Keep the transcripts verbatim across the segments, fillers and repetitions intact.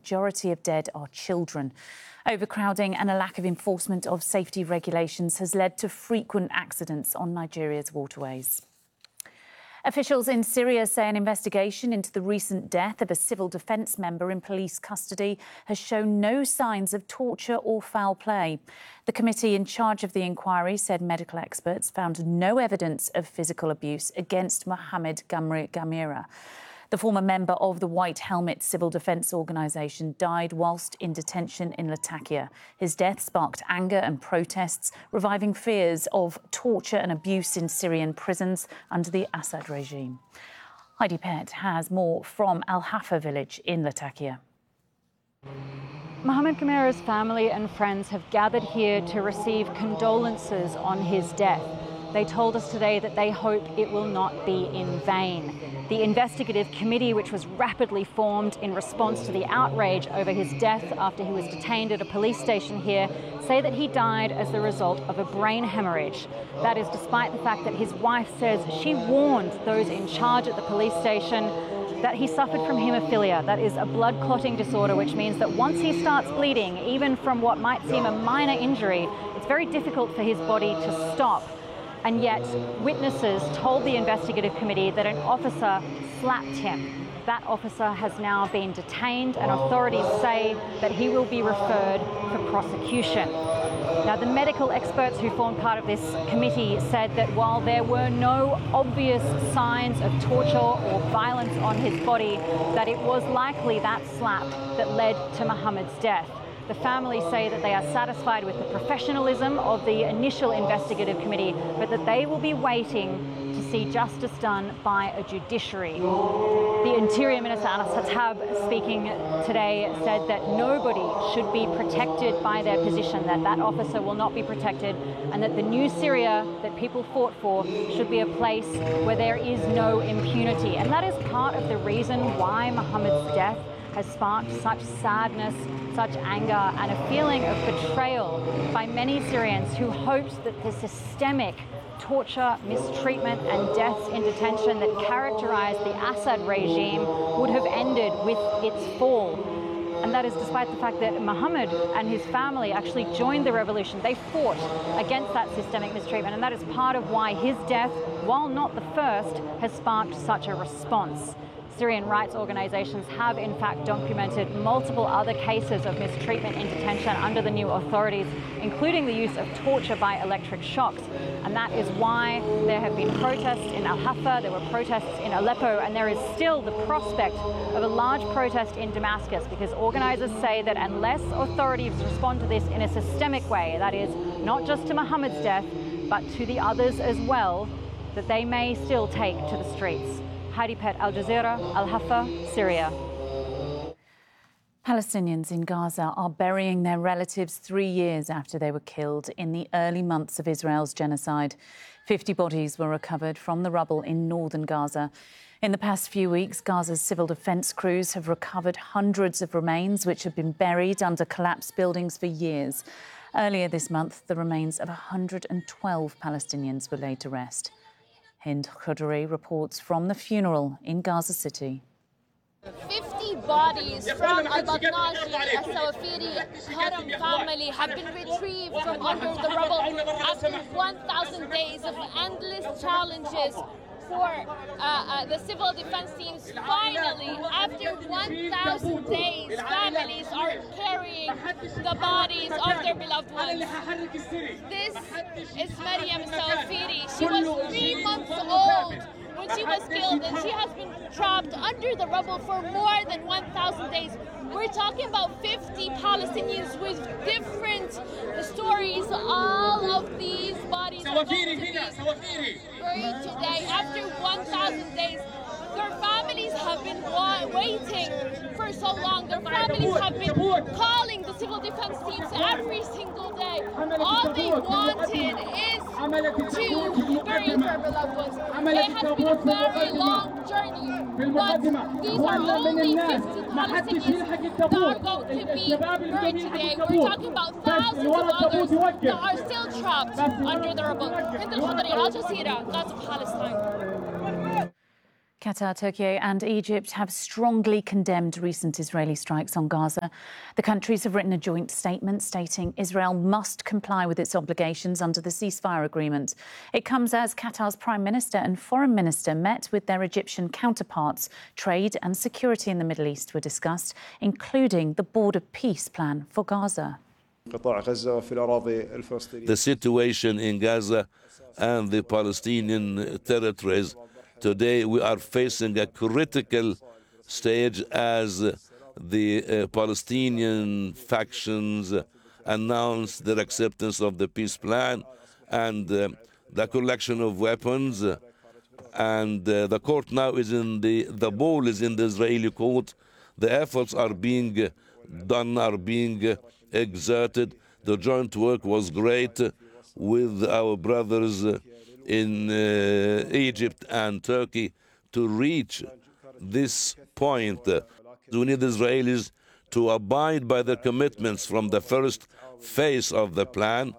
majority of dead are children. Overcrowding and a lack of enforcement of safety regulations has led to frequent accidents on Nigeria's waterways. Officials in Syria say an investigation into the recent death of a civil defence member in police custody has shown no signs of torture or foul play. The committee in charge of the inquiry said medical experts found no evidence of physical abuse against Mohamed Gamri Gamira. The former member of the White Helmet Civil Defence Organisation died whilst in detention in Latakia. His death sparked anger and protests, reviving fears of torture and abuse in Syrian prisons under the Assad regime. Heidi Pett has more from Al Hafa village in Latakia. Mohamed Gamira's family and friends have gathered here to receive condolences on his death. They told us today that they hope it will not be in vain. The investigative committee, which was rapidly formed in response to the outrage over his death after he was detained at a police station here, say that he died as the result of a brain hemorrhage. That is despite the fact that his wife says she warned those in charge at the police station that he suffered from haemophilia. That is a blood clotting disorder, which means that once he starts bleeding, even from what might seem a minor injury, it's very difficult for his body to stop. And yet, witnesses told the investigative committee that an officer slapped him. That officer has now been detained, and authorities say that he will be referred for prosecution. Now, the medical experts who formed part of this committee said that while there were no obvious signs of torture or violence on his body, that it was likely that slap that led to Mohamed's death. The family say that they are satisfied with the professionalism of the initial investigative committee, but that they will be waiting to see justice done by a judiciary. The Interior Minister, Anas Hatab, speaking today, said that nobody should be protected by their position, that that officer will not be protected, and that the new Syria that people fought for should be a place where there is no impunity. And that is part of the reason why Mohamed's death has sparked such sadness, such anger, and a feeling of betrayal by many Syrians who hoped that the systemic torture, mistreatment, and deaths in detention that characterized the Assad regime would have ended with its fall. And that is despite the fact that Mohamed and his family actually joined the revolution. They fought against that systemic mistreatment, and that is part of why his death, while not the first, has sparked such a response. Syrian rights organizations have in fact documented multiple other cases of mistreatment in detention under the new authorities, including the use of torture by electric shocks. And that is why there have been protests in Al Hafa, there were protests in Aleppo, and there is still the prospect of a large protest in Damascus, because organizers say that unless authorities respond to this in a systemic way, that is not just to Mohamed's death, but to the others as well, that they may still take to the streets. Heidi Pett, Al Jazeera, Al Hafa, Syria. Palestinians in Gaza are burying their relatives three years after they were killed in the early months of Israel's genocide. Fifty bodies were recovered from the rubble in northern Gaza. In the past few weeks, Gaza's civil defence crews have recovered hundreds of remains which have been buried under collapsed buildings for years. Earlier this month, the remains of one hundred twelve Palestinians were laid to rest. Hind Khoudary reports from the funeral in Gaza City. fifty bodies from al-Batnashi, al-Sawafiri, Haram family have been retrieved from under the rubble after one thousand days of endless challenges for uh, uh, the civil defense teams. Finally, after one thousand days, families are carrying the bodies of their beloved ones. This is Maryam Sawafiri. She was three months old when she was killed, and she has been trapped under the rubble for more than one thousand days. We're talking about fifty Palestinians with different stories. All of these bodies are going to be buried today after one thousand days. Their families have been waiting for so long. Their families have been calling the civil defense teams every single day. All they wanted is to bury their beloved ones. It has been a very long journey, but these are only fifty Palestinians that are going to be buried today. We're talking about thousands of others that are still trapped under the rubble. Hind Khoudary, Al Jazeera, Gaza, Palestine. Qatar, Turkey and Egypt have strongly condemned recent Israeli strikes on Gaza. The countries have written a joint statement stating Israel must comply with its obligations under the ceasefire agreement. It comes as Qatar's Prime Minister and Foreign Minister met with their Egyptian counterparts. Trade and security in the Middle East were discussed, including the border peace plan for Gaza. The situation in Gaza and the Palestinian territories today, we are facing a critical stage as the uh, Palestinian factions announced their acceptance of the peace plan and uh, the collection of weapons. And uh, the court now is in the, the ball is in the Israeli court. The efforts are being done, are being exerted. The joint work was great with our brothers in uh, Egypt and Turkey to reach this point. We need Israelis to abide by their commitments from the first phase of the plan.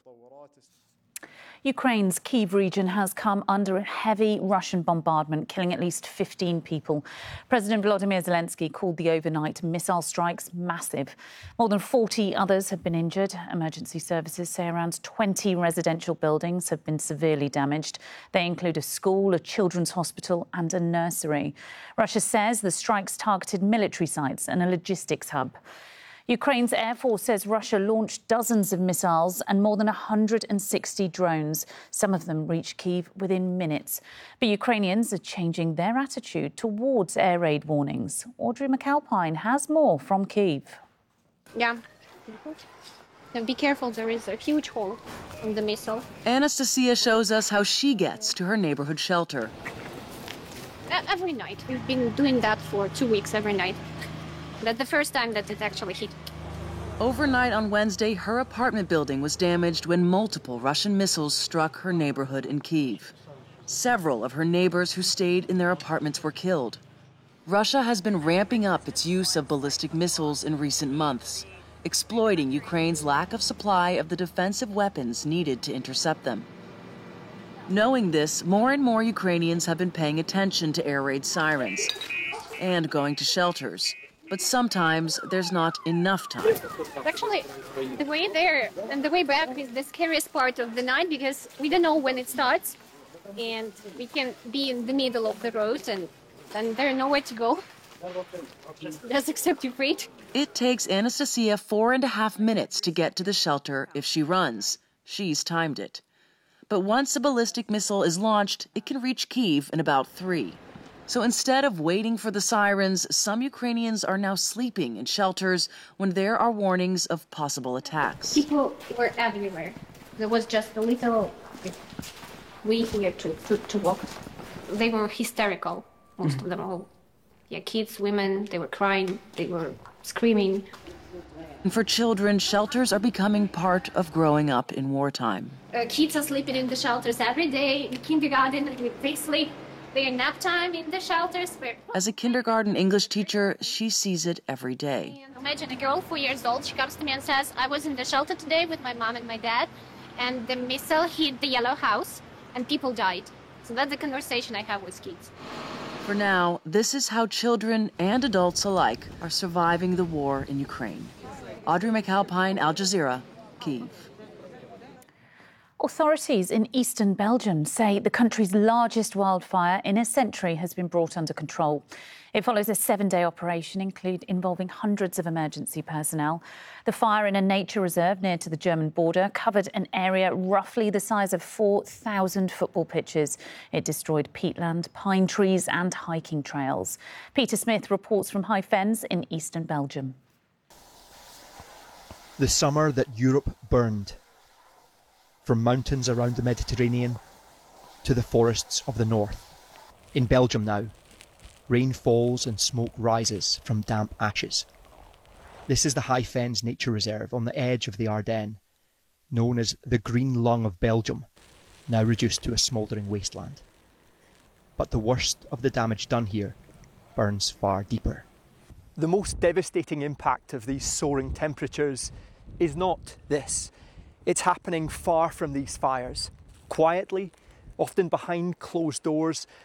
Ukraine's Kyiv region has come under heavy Russian bombardment, killing at least fifteen people. President Volodymyr Zelensky called the overnight missile strikes massive. More than forty others have been injured. Emergency services say around twenty residential buildings have been severely damaged. They include a school, a children's hospital and a nursery. Russia says the strikes targeted military sites and a logistics hub. Ukraine's Air Force says Russia launched dozens of missiles and more than one hundred sixty drones. Some of them reached Kyiv within minutes. But Ukrainians are changing their attitude towards air raid warnings. Audrey McAlpine has more from Kyiv. Yeah. Now be careful, there is a huge hole in the missile. Anastasia shows us how she gets to her neighborhood shelter. Every night. We've been doing that for two weeks every night. That's the first time that it actually hit. Overnight on Wednesday, her apartment building was damaged when multiple Russian missiles struck her neighborhood in Kyiv. Several of her neighbors who stayed in their apartments were killed. Russia has been ramping up its use of ballistic missiles in recent months, exploiting Ukraine's lack of supply of the defensive weapons needed to intercept them. Knowing this, more and more Ukrainians have been paying attention to air raid sirens and going to shelters. But sometimes there's not enough time. Actually, the way there and the way back is the scariest part of the night because we don't know when it starts and we can be in the middle of the road and then there's nowhere to go. Just accept your fate. It takes Anastasia four and a half minutes to get to the shelter if she runs. She's timed it. But once a ballistic missile is launched, it can reach Kyiv in about three. So instead of waiting for the sirens, some Ukrainians are now sleeping in shelters when there are warnings of possible attacks. People were everywhere. There was just a little way here to, to, to walk. They were hysterical, most of them all. Yeah, kids, women, they were crying, they were screaming. And for children, shelters are becoming part of growing up in wartime. Uh, kids are sleeping in the shelters every day, in kindergarten, they sleep. Their nap time in the shelters. As a kindergarten English teacher, she sees it every day. Imagine a girl, four years old, she comes to me and says, I was in the shelter today with my mom and my dad, and the missile hit the yellow house, and people died. So that's the conversation I have with kids. For now, this is how children and adults alike are surviving the war in Ukraine. Audrey McAlpine, Al Jazeera, Kyiv. Authorities in eastern Belgium say the country's largest wildfire in a century has been brought under control. It follows a seven-day operation include involving hundreds of emergency personnel. The fire in a nature reserve near to the German border covered an area roughly the size of four thousand football pitches. It destroyed peatland, pine trees and hiking trails. Peter Smith reports from High Fens in eastern Belgium. The summer that Europe burned. From mountains around the Mediterranean to the forests of the north. In Belgium now, rain falls and smoke rises from damp ashes. This is the High Fens Nature Reserve on the edge of the Ardennes, known as the Green Lung of Belgium, now reduced to a smouldering wasteland. But the worst of the damage done here burns far deeper. The most devastating impact of these soaring temperatures is not this. It's happening far from these fires, quietly, often behind closed doors,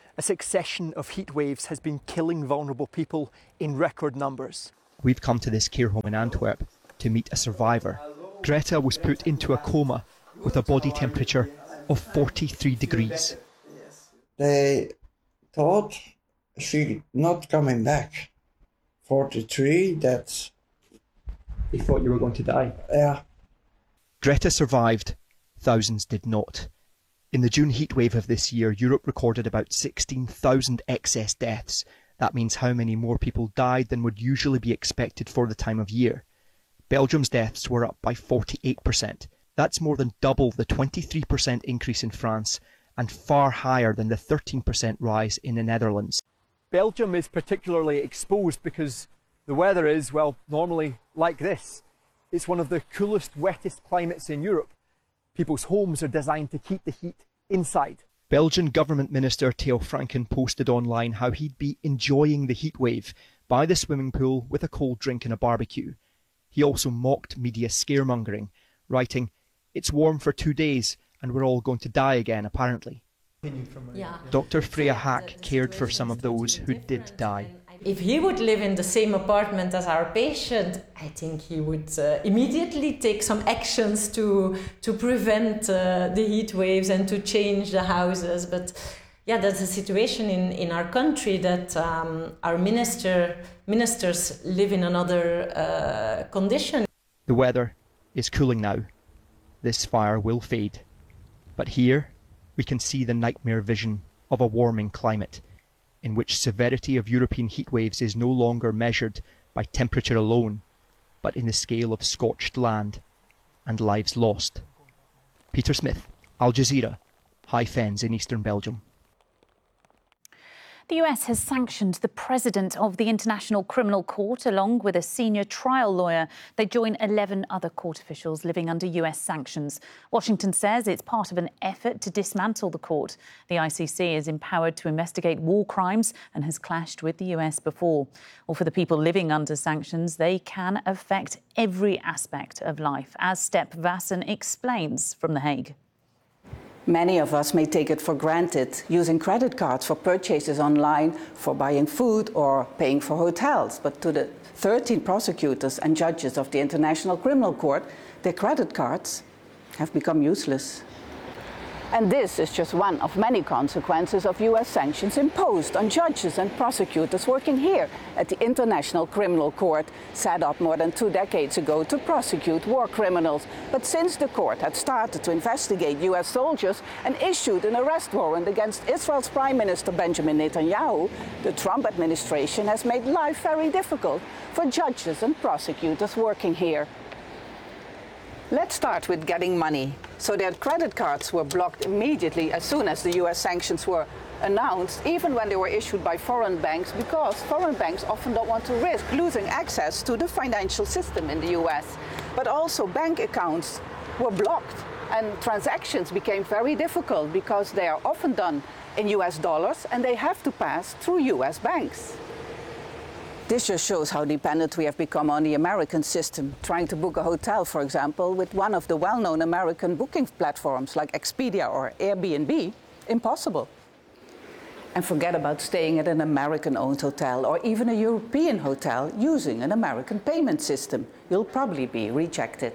a succession of heat waves has been killing vulnerable people in record numbers. We've come to this care home in Antwerp to meet a survivor. Greta was put into a coma with a body temperature of forty-three degrees. They thought she not coming back. forty-three, that's... They thought you were going to die? Yeah. Greta survived. Thousands did not. In the June heatwave of this year, Europe recorded about sixteen thousand excess deaths. That means how many more people died than would usually be expected for the time of year. Belgium's deaths were up by forty-eight percent. That's more than double the twenty-three percent increase in France and far higher than the thirteen percent rise in the Netherlands. Belgium is particularly exposed because the weather is, well, normally like this. It's one of the coolest, wettest climates in Europe. People's homes are designed to keep the heat inside. Belgian government minister Theo Franken posted online how he'd be enjoying the heatwave by the swimming pool with a cold drink and a barbecue. He also mocked media scaremongering, writing, "It's warm for two days and we're all going to die again, apparently." Yeah. Doctor Freya Hack cared for some of those who did die. If he would live in the same apartment as our patient, I think he would uh, immediately take some actions to to prevent uh, the heat waves and to change the houses. But yeah, that's a situation in, in our country that um, our minister ministers live in another uh, condition. The weather is cooling now. This fire will fade. But here we can see the nightmare vision of a warming climate, in which severity of European heatwaves is no longer measured by temperature alone, but in the scale of scorched land and lives lost. Peter Smith, Al Jazeera, High Fens in eastern Belgium. The U S has sanctioned the president of the International Criminal Court along with a senior trial lawyer. They join eleven other court officials living under U S sanctions. Washington says it's part of an effort to dismantle the court. The I C C is empowered to investigate war crimes and has clashed with the U S before. Well, for the people living under sanctions, they can affect every aspect of life, as Step Vassen explains from The Hague. Many of us may take it for granted, using credit cards for purchases online, for buying food or paying for hotels. But to the thirteen prosecutors and judges of the International Criminal Court, their credit cards have become useless. And this is just one of many consequences of U S sanctions imposed on judges and prosecutors working here at the International Criminal Court, set up more than two decades ago to prosecute war criminals. But since the court had started to investigate U S soldiers and issued an arrest warrant against Israel's Prime Minister Benjamin Netanyahu, the Trump administration has made life very difficult for judges and prosecutors working here. Let's start with getting money. So their credit cards were blocked immediately as soon as the U S sanctions were announced, even when they were issued by foreign banks, because foreign banks often don't want to risk losing access to the financial system in the U S. But also bank accounts were blocked and transactions became very difficult because they are often done in U S dollars and they have to pass through U S banks. This just shows how dependent we have become on the American system. Trying to book a hotel, for example, with one of the well-known American booking platforms like Expedia or Airbnb, impossible. And forget about staying at an American-owned hotel or even a European hotel using an American payment system. You'll probably be rejected.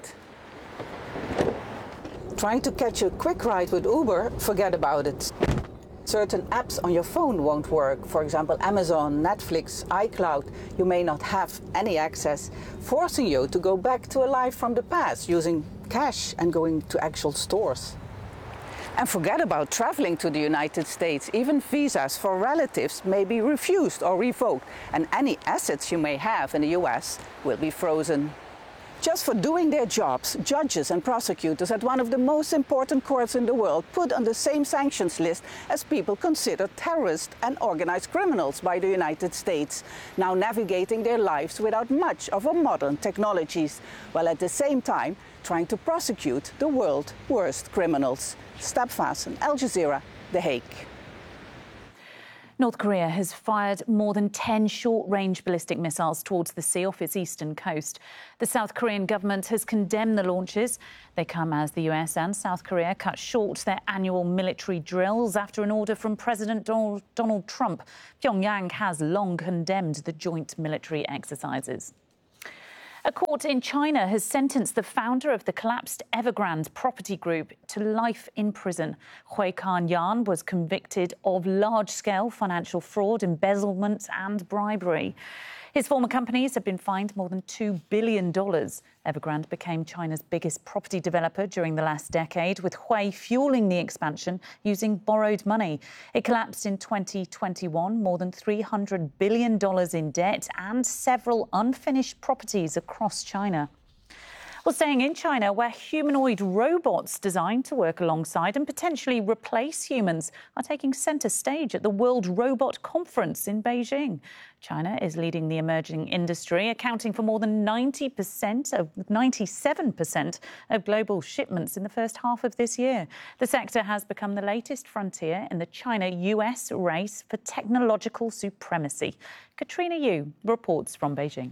Trying to catch a quick ride with Uber, forget about it. Certain apps on your phone won't work. For example, Amazon, Netflix, iCloud. You may not have any access, forcing you to go back to a life from the past using cash and going to actual stores. And forget about traveling to the United States. Even visas for relatives may be refused or revoked, and any assets you may have in the U S will be frozen. Just for doing their jobs, judges and prosecutors at one of the most important courts in the world put on the same sanctions list as people considered terrorists and organized criminals by the United States, now navigating their lives without much of a modern technologies, while at the same time trying to prosecute the world's worst criminals. Step Vassen, Al Jazeera, The Hague. North Korea has fired more than ten short-range ballistic missiles towards the sea off its eastern coast. The South Korean government has condemned the launches. They come as the U S and South Korea cut short their annual military drills after an order from President Donald Trump. Pyongyang has long condemned the joint military exercises. A court in China has sentenced the founder of the collapsed Evergrande property group to life in prison. Hui Kan-yan was convicted of large-scale financial fraud, embezzlement and bribery. His former companies have been fined more than two billion dollars. Evergrande became China's biggest property developer during the last decade, with Hui fueling the expansion using borrowed money. It collapsed in twenty twenty-one, more than three hundred billion dollars in debt and several unfinished properties across China. Well, staying in China, where humanoid robots designed to work alongside and potentially replace humans are taking centre stage at the World Robot Conference in Beijing. China is leading the emerging industry, accounting for more than ninety percent of ninety-seven percent of global shipments in the first half of this year. The sector has become the latest frontier in the China-U S race for technological supremacy. Katrina Yu reports from Beijing.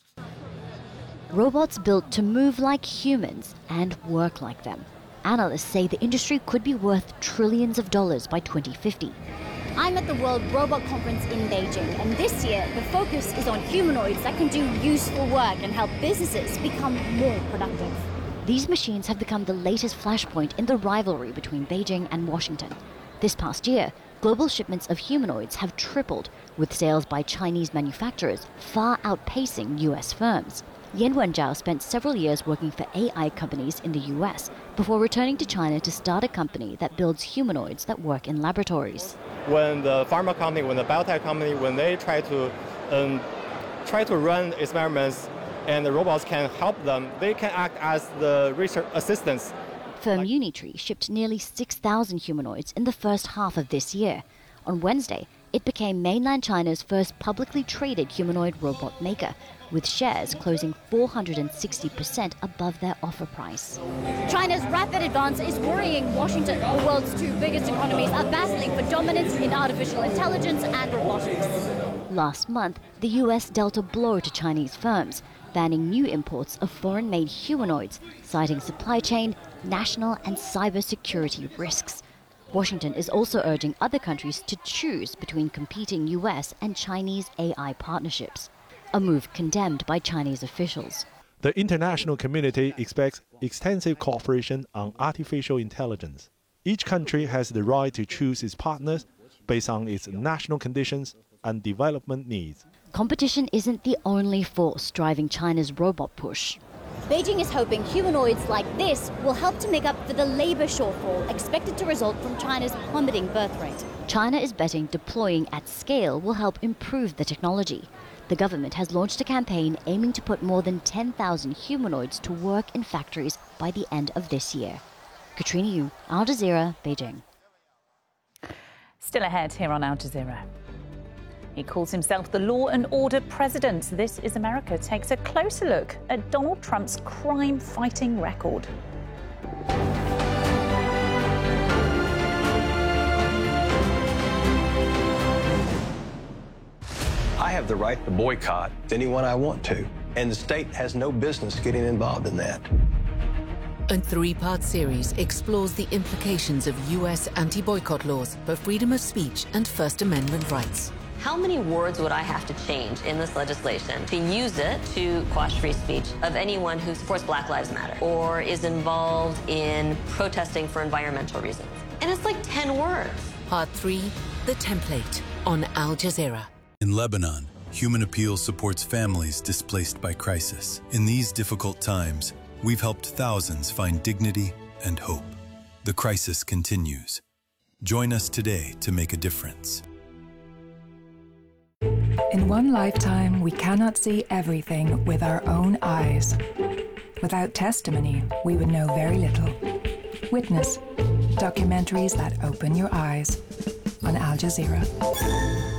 Robots built to move like humans and work like them. Analysts say the industry could be worth trillions of dollars by twenty fifty. I'm at the World Robot Conference in Beijing, and this year the focus is on humanoids that can do useful work and help businesses become more productive. These machines have become the latest flashpoint in the rivalry between Beijing and Washington. This past year, global shipments of humanoids have tripled, with sales by Chinese manufacturers far outpacing U S firms. Yan Wenzhao spent several years working for A I companies in the U S before returning to China to start a company that builds humanoids that work in laboratories. When the pharma company, when the biotech company, when they try to um, try to run experiments and the robots can help them, they can act as the research assistants. Firm Unitree shipped nearly six thousand humanoids in the first half of this year. On Wednesday, it became mainland China's first publicly traded humanoid robot maker, with shares closing four hundred sixty percent above their offer price. China's rapid advance is worrying Washington. The world's two biggest economies are battling for dominance in artificial intelligence and robotics. Last month, the U S dealt a blow to Chinese firms, banning new imports of foreign-made humanoids, citing supply chain, national and cybersecurity risks. Washington is also urging other countries to choose between competing U S and Chinese A I partnerships, a move condemned by Chinese officials. The international community expects extensive cooperation on artificial intelligence. Each country has the right to choose its partners based on its national conditions and development needs. Competition isn't the only force driving China's robot push. Beijing is hoping humanoids like this will help to make up for the labor shortfall expected to result from China's plummeting birth rate. China is betting deploying at scale will help improve the technology. The government has launched a campaign aiming to put more than ten thousand humanoids to work in factories by the end of this year. Katrina Yu, Al Jazeera, Beijing. Still ahead here on Al Jazeera. He calls himself the law and order president. This is America takes a closer look at Donald Trump's crime-fighting record. I have the right to boycott anyone I want to, and the state has no business getting involved in that. A three-part series explores the implications of U S anti-boycott laws for freedom of speech and First Amendment rights. How many words would I have to change in this legislation to use it to quash free speech of anyone who supports Black Lives Matter or is involved in protesting for environmental reasons? And it's like ten words. Part three, The Template, on Al Jazeera. In Lebanon, Human Appeal supports families displaced by crisis. In these difficult times, we've helped thousands find dignity and hope. The crisis continues. Join us today to make a difference. In one lifetime, we cannot see everything with our own eyes. Without testimony, we would know very little. Witness documentaries that open your eyes on Al Jazeera.